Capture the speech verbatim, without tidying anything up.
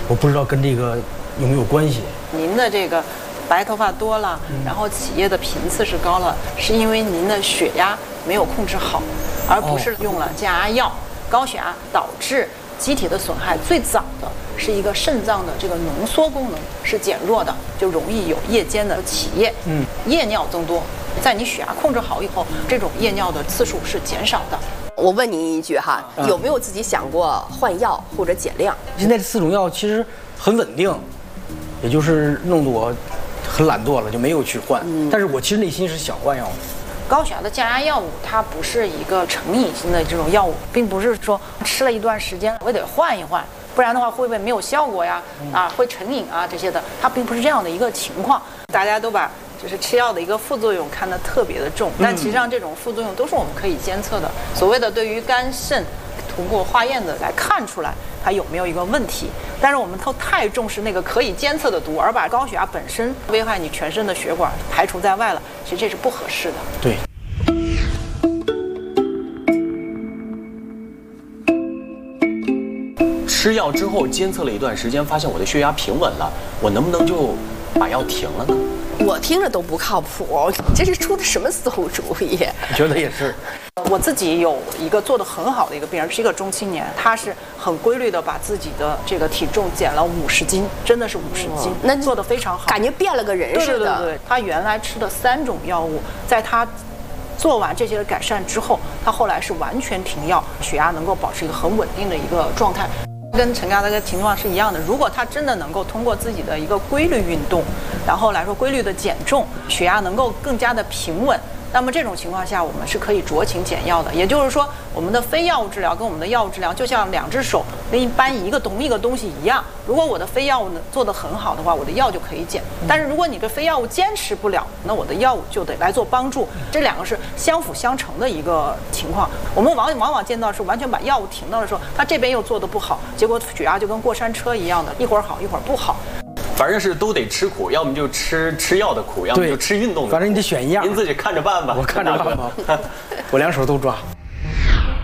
我不知道跟这个有没有关系。 您的这个白头发多了，嗯、然后起夜的频次是高了，是因为您的血压没有控制好，而不是用了降压药。哦、高血压导致机体的损害最早的是一个肾脏的这个浓缩功能是减弱的，就容易有夜间的起夜，嗯，夜尿增多。在你血压控制好以后，这种夜尿的次数是减少的。 我问您一句哈，嗯、有没有自己想过换药或者减量？ 现在这四种药其实很稳定，也就是弄得我很懒惰了，就没有去换。嗯、但是我其实内心是想换药的。 高血压的降压药物，它不是一个成瘾性的这种药物，并不是说吃了一段时间我得换一换，不然的话会不会没有效果呀？啊，会成瘾啊这些的，它并不是这样的一个情况。大家都把就是吃药的一个副作用看得特别的重，但其实上这种副作用都是我们可以监测的。所谓的对于肝肾通过化验的来看出来它有没有一个问题，但是我们都太重视那个可以监测的毒，而把高血压本身危害你全身的血管排除在外了，其实这是不合适的。 对。 吃药之后监测了一段时间，发现我的血压平稳了，我能不能就把药停了呢？ 我听着都不靠谱，你这是出的什么馊主意？ 我觉得也是。 我自己有一个做得很好的一个病人，是一个中青年，他是很规律的把自己的这个体重减了五十斤，真的是五十斤，那做得非常好， 感觉变了个人似的。 对对对对，他原来吃的三种药物，在他做完这些改善之后，他后来是完全停药，血压能够保持一个很稳定的一个状态。跟陈刚那个情况是一样的，如果他真的能够通过自己的一个规律运动，然后来说规律的减重，血压能够更加的平稳，那么这种情况下我们是可以酌情减药的。也就是说，我们的非药物治疗跟我们的药物治疗就像两只手跟一搬一个同一个东西一样，如果我的非药物呢做得很好的话，我的药就可以减，但是如果你的非药物坚持不了，那我的药物就得来做帮助，这两个是相辅相成的一个情况。我们往往往见到是完全把药物停到的时候，他这边又做得不好，结果血压就跟过山车一样的，一会儿好一会儿不好。 反正是都得吃苦，要么就吃吃药的苦，要么就吃运动的苦。 反正你得选一样， 您自己看着办吧。 我看着办吧，我两手都抓。